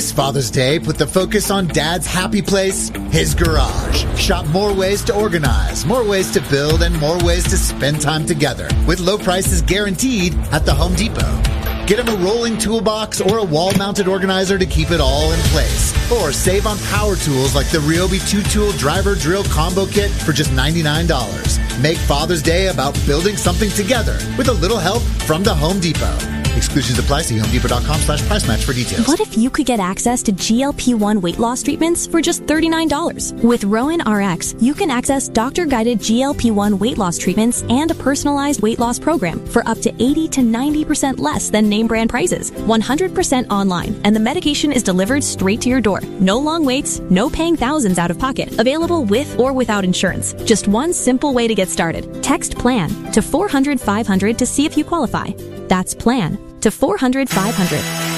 This Father's Day, put the focus on Dad's happy place, his garage. Shop more ways to organize, more ways to build, and more ways to spend time together with low prices guaranteed at the Home Depot. Get him a rolling toolbox or a wall-mounted organizer to keep it all in place. Or save on power tools like the Ryobi 2-tool driver drill combo kit for just $99. Make Father's Day about building something together with a little help from the Home Depot. Exclusions apply. See HomeDepot.com/price match for details. What if you could get access to GLP-1 weight loss treatments for just $39? With Rowan RX, you can access doctor-guided GLP-1 weight loss treatments and a personalized weight loss program for up to 80 to 90% less than name brand prices. 100% online, and the medication is delivered straight to your door. No long waits, no paying thousands out of pocket. Available with or without insurance. Just one simple way to get started. Text PLAN to 400-500 to see if you qualify. That's PLAN to 400-500.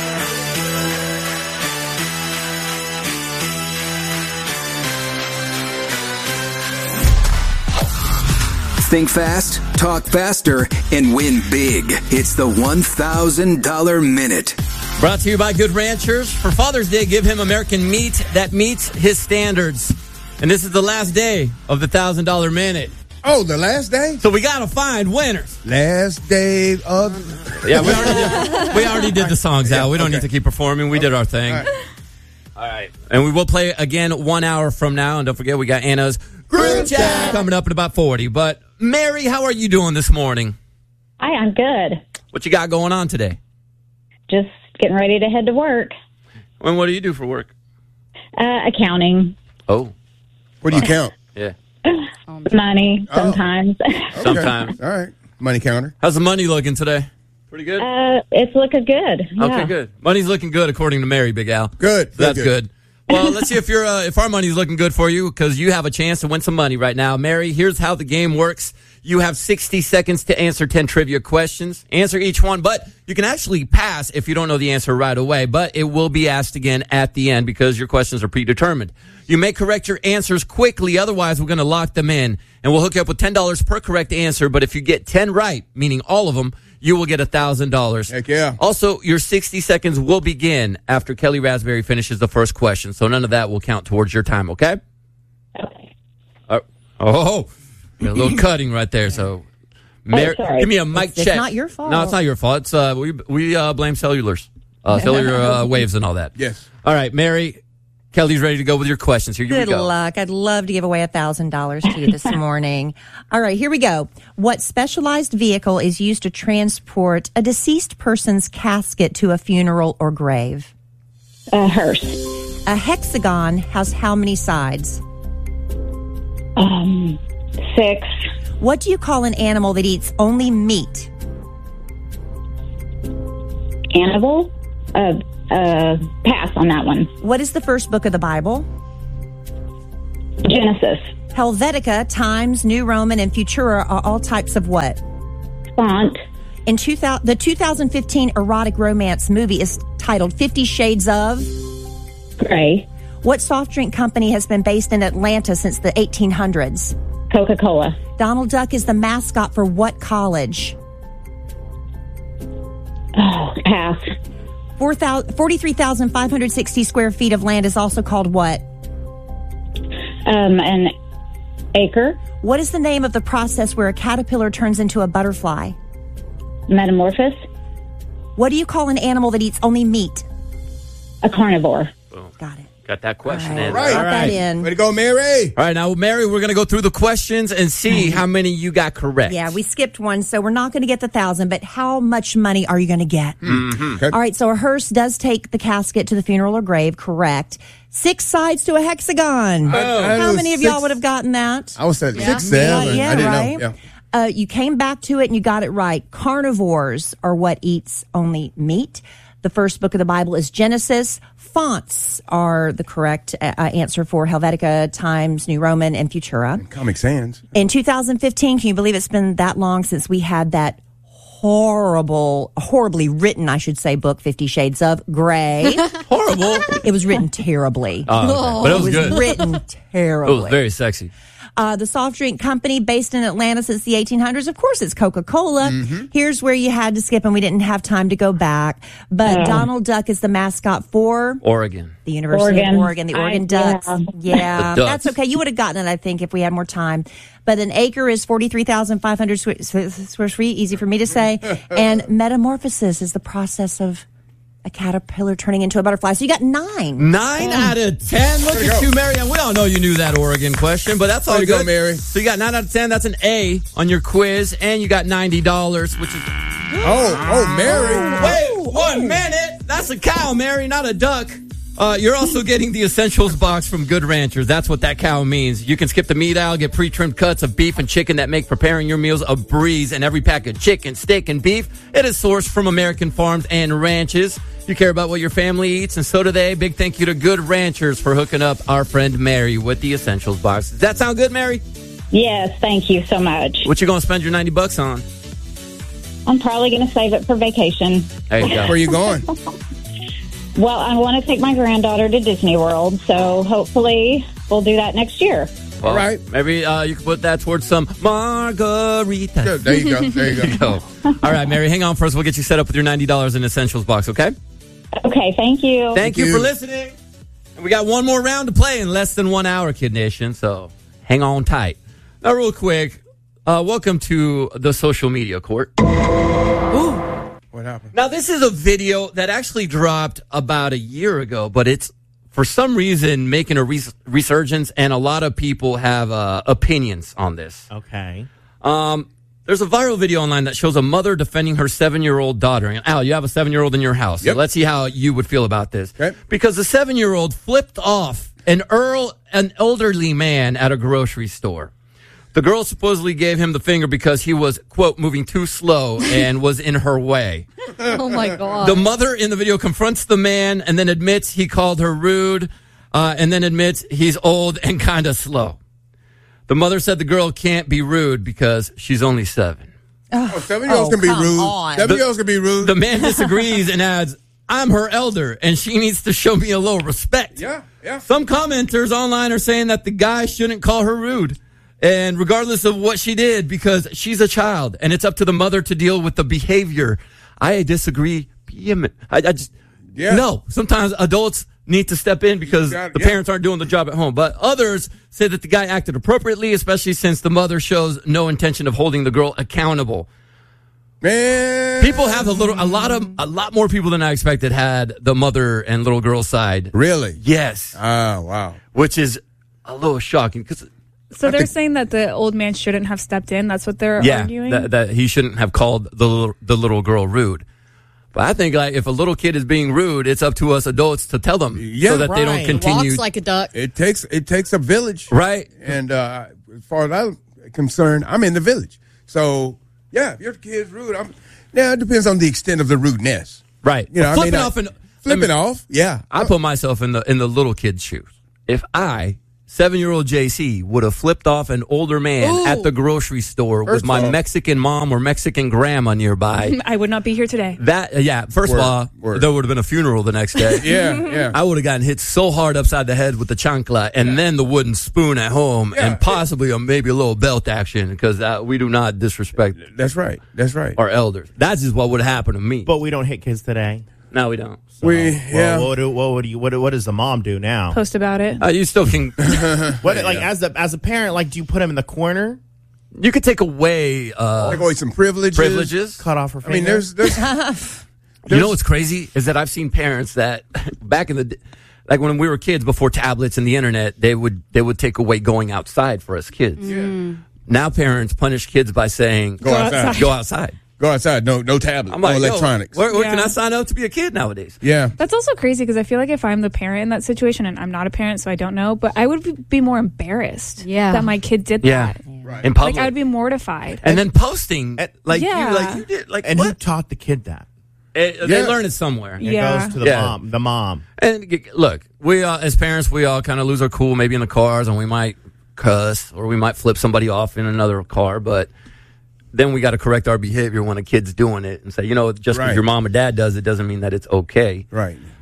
Think fast, talk faster, and win big. It's the $1,000 Minute. Brought to you by Good Ranchers. For Father's Day, give him American meat that meets his standards. And this is the last day of the $1,000 Minute. Oh, the last day? So we got to find winners. Last day of... Yeah, we already did the songs, Al. We don't need to keep performing. We did our thing. All right. And we will play again 1 hour from now. And don't forget, we got Anna's Group Chat coming up in about 40. But, Mary, how are you doing this morning? Hi, I'm good. What you got going on today? Just getting ready to head to work. And what do you do for work? Accounting. Oh. What do you count? Yeah. Money, sometimes. Okay. Sometimes. All right. Money counter. How's the money looking today? Pretty good? It's looking good. Yeah. Okay, good. Money's looking good according to Mary, Big Al. Good. So that's good. Well, let's see if our money's looking good for you, because you have a chance to win some money right now. Mary, here's how the game works. You have 60 seconds to answer 10 trivia questions. Answer each one, but you can actually pass if you don't know the answer right away, but it will be asked again at the end because your questions are predetermined. You may correct your answers quickly, otherwise we're going to lock them in, and we'll hook you up with $10 per correct answer, but if you get 10 right, meaning all of them, you will get $1,000. Heck yeah. Also, your 60 seconds will begin after Kelly Raspberry finishes the first question, so none of that will count towards your time, okay? Okay. A little cutting right there, so... sorry. Give me a mic check. It's not your fault. No, it's not your fault. It's we blame cellulars. Cellular waves and all that. Yes. All right, Mary, Kelly's ready to go with your questions. Here you Good go. luck. I'd love to give away $1,000 to you this morning. All right, here we go. What specialized vehicle is used to transport a deceased person's casket to a funeral or grave? A hearse. A hexagon has how many sides? 6. What do you call an animal that eats only meat? Animal? Pass on that one. What is the first book of the Bible? Genesis. Helvetica, Times, New Roman, and Futura are all types of what? Font. In the 2015 erotic romance movie is titled 50 Shades of... Gray. What soft drink company has been based in Atlanta since the 1800s? Coca-Cola. Donald Duck is the mascot for what college? Pass. 43,560 square feet of land is also called what? An acre. What is the name of the process where a caterpillar turns into a butterfly? Metamorphosis. What do you call an animal that eats only meat? A carnivore. Got it. Got that question in. All right. Got that in. Way to go, Mary. All right, now, Mary, we're going to go through the questions and see how many you got correct. Yeah, we skipped one, so we're not going to get the 1,000, but how much money are you going to get? Okay. All right, so a hearse does take the casket to the funeral or grave, correct. 6 sides to a hexagon. How many of y'all would have gotten that? I was at 6, 7. Yeah, I didn't right. know. Yeah. You came back to it and you got it right. Carnivores are what eats only meat. The first book of the Bible is Genesis. Fonts are the correct answer for Helvetica, Times, New Roman, and Futura. Comic Sans. In 2015, can you believe it's been that long since we had that horribly written, I should say, book, 50 Shades of Grey? Horrible? It was written terribly. But it was good. Written terribly. It was very sexy. The soft drink company based in Atlanta since the 1800s, of course, it's Coca-Cola. Here's where you had to skip, and we didn't have time to go back. But Donald Duck is the mascot for Oregon. the University of Oregon, the Oregon Ducks. The Ducks. That's okay. You would have gotten it, I think, if we had more time. But an acre is 43,500 square feet, easy for me to say. And metamorphosis is the process of a caterpillar turning into a butterfly. So you got 9. 9 out of 10. Look at you, Mary. And we all know you knew that Oregon question, but that's all Way to good. go, Mary. So you got 9 out of 10. That's an A on your quiz, and you got $90, which is... Oh, Mary. Wait 1 minute. That's a cow, Mary, not a duck. You're also getting the Essentials box from Good Ranchers. That's what that cow means. You can skip the meat aisle, get pre-trimmed cuts of beef and chicken that make preparing your meals a breeze. And every pack of chicken, steak, and beef, it is sourced from American farms and ranches. You care about what your family eats, and so do they. Big thank you to Good Ranchers for hooking up our friend Mary with the Essentials box. Does that sound good, Mary? Yes, thank you so much. What you going to spend your $90 on? I'm probably going to save it for vacation. There you go. Where you going? Well, I want to take my granddaughter to Disney World, so hopefully we'll do that next year. Well, All right. Maybe you can put that towards some margarita. Good. There you go. There you go. All right, Mary, hang on first. We'll get you set up with your $90 in Essentials box, okay? Okay, thank you. Thank you for listening. And we got one more round to play in less than 1 hour, Kid Nation, so hang on tight. Now, real quick, welcome to the social media court. Ooh. What happened? Now, this is a video that actually dropped about a year ago, but it's, for some reason, making a resurgence, and a lot of people have opinions on this. Okay. There's a viral video online that shows a mother defending her 7-year-old daughter. And Al, you have a 7-year-old in your house. Yep. So let's see how you would feel about this. Okay. Because the 7-year-old flipped off an elderly man at a grocery store. The girl supposedly gave him the finger because he was, quote, moving too slow and was in her way. Oh, my God. The mother in the video confronts the man and then admits he called her rude and then admits he's old and kind of slow. The mother said the girl can't be rude because she's only 7. Oh, 7-year-olds can be come rude. on. 7-year-olds can be rude. The man disagrees and adds, I'm her elder and she needs to show me a little respect. Yeah. Some commenters online are saying that the guy shouldn't call her rude. And regardless of what she did, because she's a child, and it's up to the mother to deal with the behavior. I disagree. No. Sometimes adults need to step in because the parents aren't doing the job at home. But others say that the guy acted appropriately, especially since the mother shows no intention of holding the girl accountable. Man. People have a lot more people than I expected had the mother and little girl side. Really? Yes. Oh, wow. Which is a little shocking because. So they're saying that the old man shouldn't have stepped in. That's what they're arguing? That he shouldn't have called the little girl rude. But I think like if a little kid is being rude, it's up to us adults to tell them so that they don't continue. Walks like a duck. It takes a village. Right. And as far as I'm concerned, I'm in the village. So, yeah, if your kid's rude, it depends on the extent of the rudeness. Right. You know, Flipping off, yeah. I put myself in the little kid's shoes. If 7-year-old JC would have flipped off an older man at the grocery store with my Mexican mom or Mexican grandma nearby. I would not be here today. First of all, there would have been a funeral the next day. Yeah. I would have gotten hit so hard upside the head with the chancla and then the wooden spoon at home and possibly maybe a little belt action because we do not disrespect. That's right. Our elders. That's just what would happen to me. But we don't hit kids today. No, we don't. So, what does the mom do now? Post about it. You still can. As a parent, like, do you put them in the corner? You could take away some privileges. Cut off her finger. I mean, there's you know what's crazy is that I've seen parents that back in the like when we were kids before tablets and the internet, they would take away going outside for us kids. Yeah. Now parents punish kids by saying Go outside. Go outside. Go outside. No tablet. I'm like, no electronics. Where can I sign up to be a kid nowadays? Yeah. That's also crazy because I feel like if I'm the parent in that situation, and I'm not a parent, so I don't know, but I would be more embarrassed that my kid did that. Right. In public. Like, I would be mortified. And then posting you did. Like, and what? who taught the kid that? They learn it somewhere. It goes to the mom. And look, we as parents, we all kind of lose our cool maybe in the cars, and we might cuss or we might flip somebody off in another car, but then we got to correct our behavior when a kid's doing it and say, just because your mom or dad does it doesn't mean that it's okay. Right.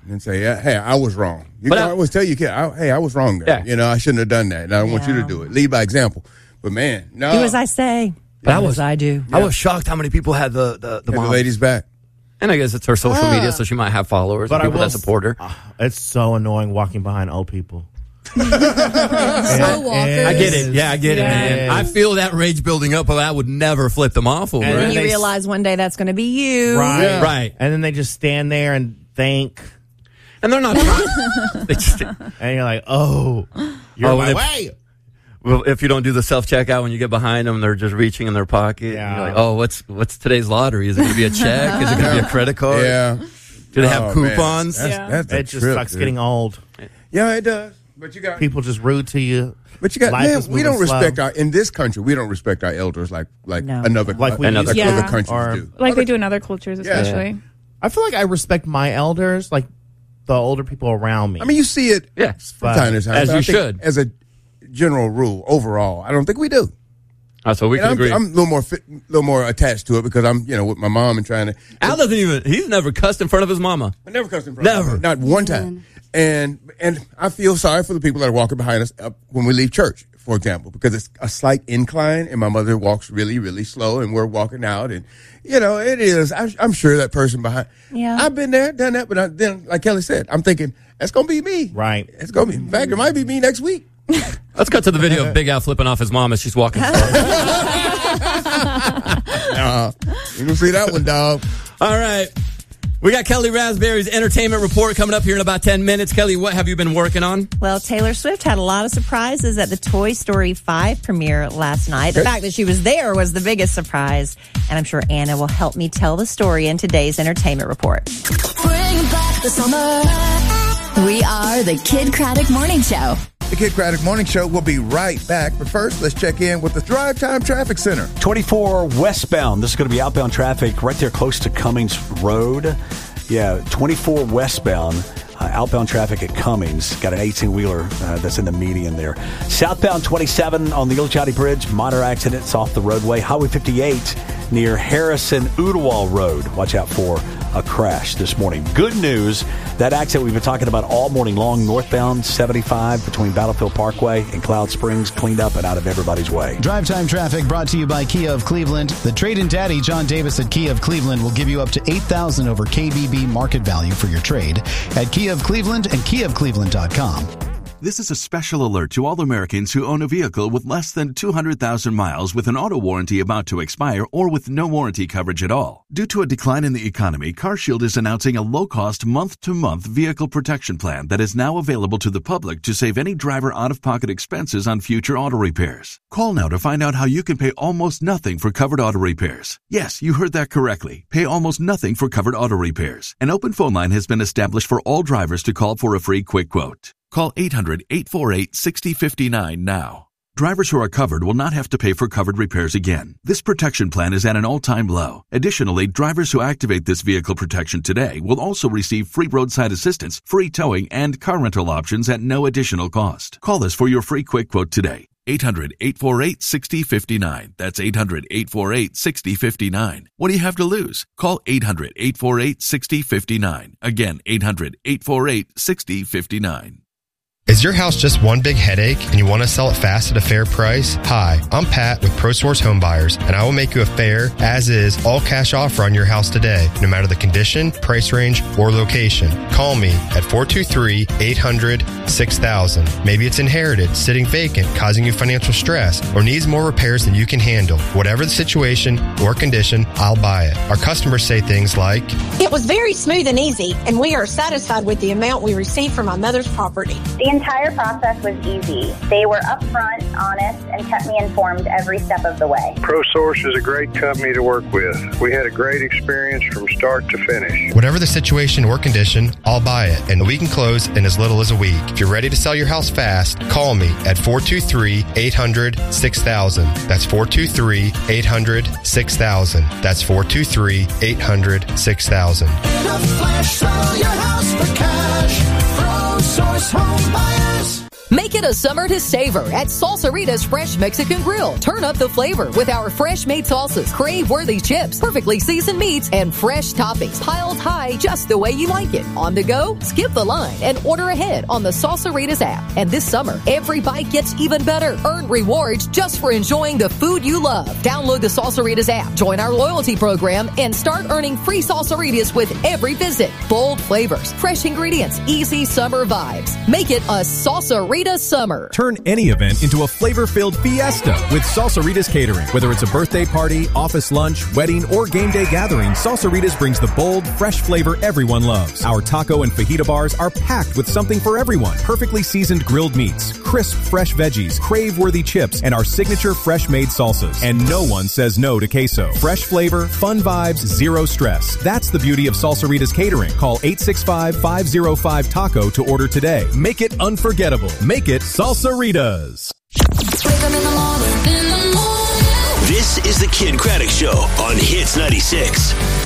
and say, hey, I was wrong. You can always tell your kid, hey, I was wrong there. Yeah. I shouldn't have done that. And I don't want you to do it. Lead by example. But, man, no. Do as I say. As I do. I was shocked how many people had the mom. lady's back. And I guess it's her social media, so she might have followers and people that support her. It's so annoying walking behind old people. Slow walkers. I get it. Yeah, I get it, man. I feel that rage building up, but I would never flip them off over And it. then you realize one day that's going to be you. Right. Yeah. Right. And then they just stand there and think. And they're not trying. And you're like, you're my way. Well, if you don't do the self-checkout when you get behind them, they're just reaching in their pocket. Yeah. You're like, what's today's lottery? Is it going to be a check? Is it going to be a credit card? Yeah. Do they have coupons? It just sucks getting old. Yeah, it does. But you got people just rude to you. But you got we don't respect in this country. We don't respect our elders like other countries do. Like they do in other cultures, especially. Yeah. I feel like I respect my elders, like the older people around me. I mean, you see it from time to time. As you should. As a general rule, overall, I don't think we do. So we can agree. I'm a little more attached to it because I'm, with my mom and trying to. Al he's never cussed in front of his mama. I never cussed in front of her. Not one time. And I feel sorry for the people that are walking behind us when we leave church, for example, because it's a slight incline and my mother walks really, really slow and we're walking out and, it is. I'm sure that person behind. Yeah. I've been there, done that, but then, like Kelly said, I'm thinking, that's going to be me. Right. It's going to be, in fact, it might be me next week. Let's cut to the video of Big Al flipping off his mom as she's walking. You don't see that one, dog. All right. We got Kelly Raspberry's entertainment report coming up here in about 10 minutes. Kelly, what have you been working on? Well, Taylor Swift had a lot of surprises at the Toy Story 5 premiere last night. The fact that she was there was the biggest surprise. And I'm sure Anna will help me tell the story in today's entertainment report. Bring back the summer. We are the Kid Craddock Morning Show. The Kid Craddock Morning Show will be right back. But first, let's check in with the Drive Time Traffic Center. 24 westbound. This is going to be outbound traffic right there close to Cummings Road. Yeah, 24 westbound. Outbound traffic at Cummings. Got an 18-wheeler that's in the median there. Southbound 27 on the Ilchati Bridge. Minor accidents off the roadway. Highway 58 near Harrison-Udawal Road. Watch out for a crash this morning. Good news, that accident we've been talking about all morning long, northbound 75 between Battlefield Parkway and Cloud Springs, cleaned up and out of everybody's way. Drive Time Traffic brought to you by Kia of Cleveland. The trade-in daddy, John Davis at Kia of Cleveland, will give you up to $8,000 over KBB market value for your trade at Kia of Cleveland and KiaofCleveland.com. This is a special alert to all Americans who own a vehicle with less than 200,000 miles with an auto warranty about to expire or with no warranty coverage at all. Due to a decline in the economy, CarShield is announcing a low-cost month-to-month vehicle protection plan that is now available to the public to save any driver out-of-pocket expenses on future auto repairs. Call now to find out how you can pay almost nothing for covered auto repairs. Yes, you heard that correctly. Pay almost nothing for covered auto repairs. An open phone line has been established for all drivers to call for a free quick quote. Call 800-848-6059 now. Drivers who are covered will not have to pay for covered repairs again. This protection plan is at an all-time low. Additionally, drivers who activate this vehicle protection today will also receive free roadside assistance, free towing, and car rental options at no additional cost. Call us for your free quick quote today. 800-848-6059. That's 800-848-6059. What do you have to lose? Call 800-848-6059. Again, 800-848-6059. Is your house just one big headache and you want to sell it fast at a fair price? Hi, I'm Pat with ProSource Home Buyers, and I will make you a fair, as-is, all-cash offer on your house today, no matter the condition, price range, or location. Call me at 423-800-6000. Maybe it's inherited, sitting vacant, causing you financial stress, or needs more repairs than you can handle. Whatever the situation or condition, I'll buy it. Our customers say things like, "It was very smooth and easy, and we are satisfied with the amount we received from my mother's property." The entire process was easy. They were upfront, honest, and kept me informed every step of the way. ProSource is a great company to work with. We had a great experience from start to finish. Whatever the situation or condition, I'll buy it, and we can close in as little as a week. If you're ready to sell your house fast, call me at 423-800-6000. That's 423-800-6000. That's 423-800-6000. In a flash, sell your house for cash. ProSource Home Buyers. Make it It's a summer to savor at Salsarita's Fresh Mexican Grill. Turn up the flavor with our fresh-made salsas, crave-worthy chips, perfectly seasoned meats, and fresh toppings piled high just the way you like it. On the go? Skip the line and order ahead on the Salsaritas app. And this summer, every bite gets even better. Earn rewards just for enjoying the food you love. Download the Salsaritas app, join our loyalty program, and start earning free Salsaritas with every visit. Bold flavors, fresh ingredients, easy summer vibes. Make it a Salsarita summer. Turn any event into a flavor-filled fiesta with Salsaritas Catering. Whether it's a birthday party, office lunch, wedding, or game day gathering, Salsaritas brings the bold, fresh flavor everyone loves. Our taco and fajita bars are packed with something for everyone. Perfectly seasoned grilled meats, crisp fresh veggies, crave-worthy chips, and our signature fresh-made salsas. And no one says no to queso. Fresh flavor, fun vibes, zero stress. That's the beauty of Salsaritas Catering. Call 865-505-TACO to order today. Make it unforgettable. Make it Salsaritas. This is the Kid Craddock Show on Hits 96.